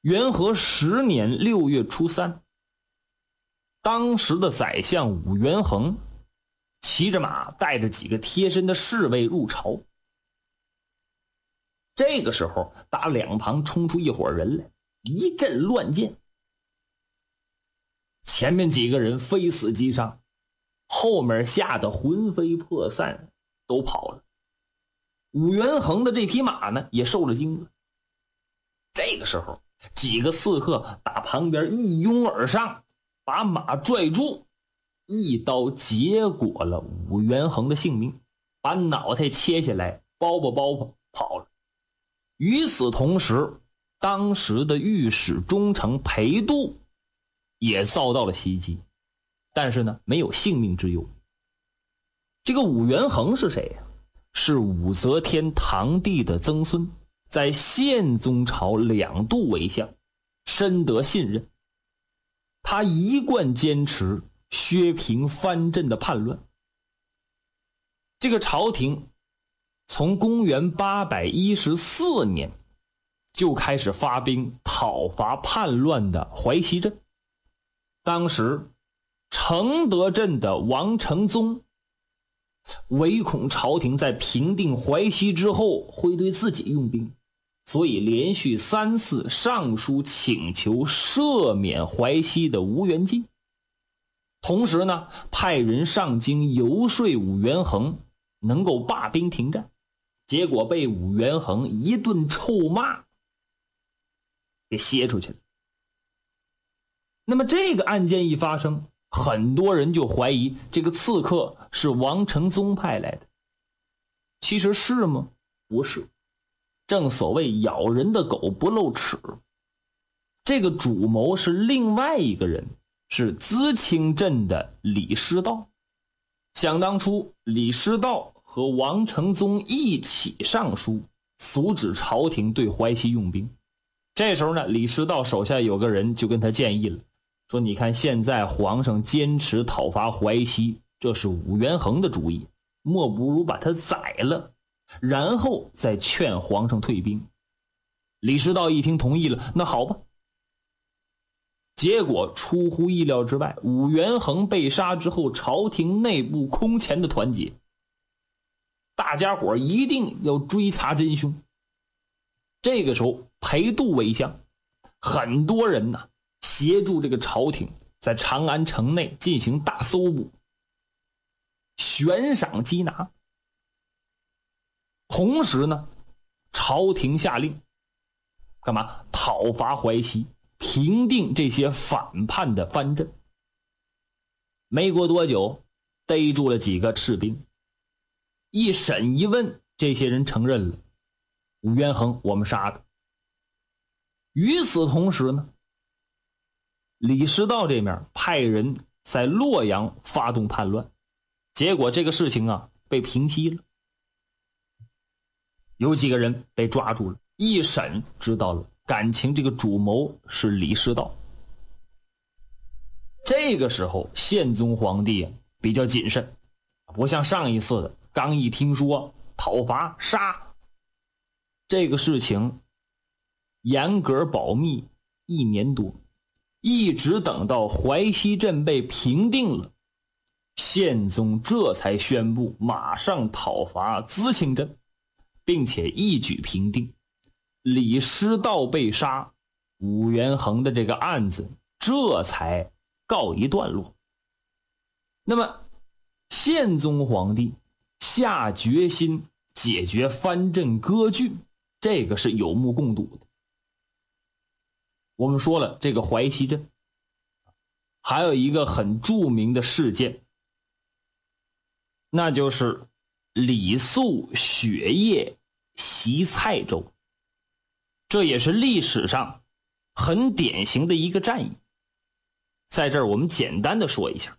元和10年6月初3，当时的宰相武元衡骑着马，带着几个贴身的侍卫入朝。这个时候，打两旁冲出一伙人来，一阵乱箭。前面几个人非死即伤，后面吓得魂飞魄散，都跑了。武元衡的这匹马呢，也受了惊了。这个时候，几个刺客打旁边一拥而上，把马拽住，一刀结果了武元衡的性命，把脑袋切下来，包跑了。与此同时，当时的御史中丞裴度也遭到了袭击，但是呢，没有性命之忧。这个武元衡是谁呀？是武则天堂弟的曾孙，在宪宗朝2度为相，深得信任。他一贯坚持削平藩镇的叛乱。这个朝廷从公元814年就开始发兵讨伐叛乱的淮西镇。当时承德镇的王承宗唯恐朝廷在平定淮西之后会对自己用兵，所以连续3次上书请求赦免淮西的吴元济。同时呢，派人上京游说武元衡能够罢兵停战，结果被武元衡一顿臭骂给歇出去了。那么这个案件一发生，很多人就怀疑这个刺客是王承宗派来的。其实是吗？不是。正所谓咬人的狗不露齿，这个主谋是另外一个人，是淄青镇的李师道。想当初，李师道和王承宗一起上书阻止朝廷对淮西用兵。这时候呢，李师道手下有个人就跟他建议了，说你看现在皇上坚持讨伐淮西，这是武元衡的主意，莫不如把他宰了，然后再劝皇上退兵。李师道一听同意了，那好吧。结果出乎意料之外，武元衡被杀之后，朝廷内部空前的团结，大家伙一定要追查真凶。这个时候裴度为相，很多人呢协助这个朝廷在长安城内进行大搜捕，悬赏缉拿。同时呢，朝廷下令干嘛？讨伐淮西，平定这些反叛的藩镇。没过多久，逮住了几个士兵，一审一问，这些人承认了武元衡我们杀的。与此同时呢，李师道这面派人在洛阳发动叛乱，结果这个事情啊被平息了。有几个人被抓住了，一审知道了，感情这个主谋是李师道。这个时候宪宗皇帝比较谨慎，不像上一次的刚一听说讨伐杀，这个事情严格保密1年多，一直等到淮西镇被平定了，宪宗这才宣布马上讨伐淄青镇，并且一举平定。李师道被杀，武元衡的这个案子这才告一段落。那么宪宗皇帝下决心解决藩镇割据，这个是有目共睹的。我们说了，这个淮西镇还有一个很著名的事件，那就是李肃雪夜袭蔡州，这也是历史上很典型的一个战役。在这儿我们简单的说一下，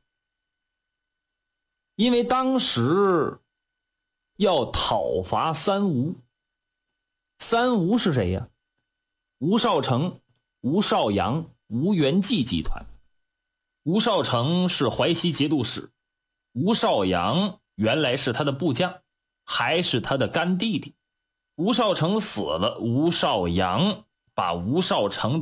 因为当时要讨伐三吴。三吴是谁呀？吴少成、吴少阳、吴元济集团。吴少成是淮西节度使，吴少阳原来是他的部将，还是他的干弟弟。吴少成死了，吴少阳把吴少成